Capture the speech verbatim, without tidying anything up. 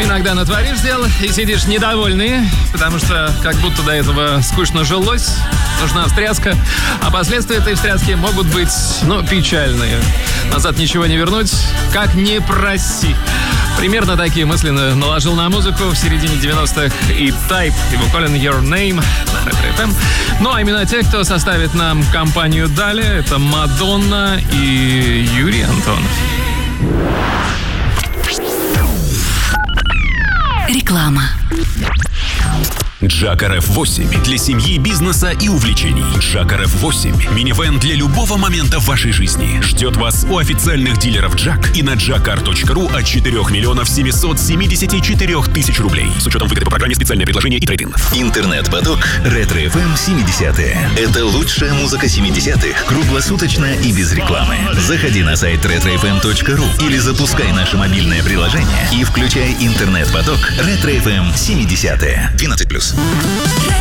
Иногда натворишь дел и сидишь недовольный, потому что как будто до этого скучно жилось, нужна встряска, а последствия этой встряски могут быть, ну, печальные. Назад ничего не вернуть, как не проси. Примерно такие мысли наложил на музыку в середине девяностых и Type, его Calling Your Name на Ретро эф эм. Ну а именно те, кто составит нам компанию далее, это Мадонна и Юрий Антонов. Реклама. Джак эр эф восемь для семьи, бизнеса и увлечений. Джак эр эф восемь – минивэн для любого момента в вашей жизни. Ждет вас у официальных дилеров Джак и на джакар точка ру от четырех миллионов семьсот семьдесят четыре тысяч рублей. С учетом выгоды по программе «Специальное предложение» и трейд-ин. Интернет-поток Ретро эф эм семидесятые. Это лучшая музыка семидесятых, круглосуточно и без рекламы. Заходи на сайт ретро эф эм точка ру или запускай наше мобильное приложение и включай интернет-поток Ретро эф эм семидесятые. двенадцать плюс. Ретро